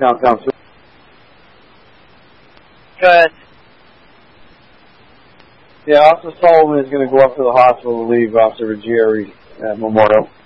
downtown. Good. Yeah, Officer Sullivan is going to go up to the hospital to leave Officer Ruggieri at Memorial.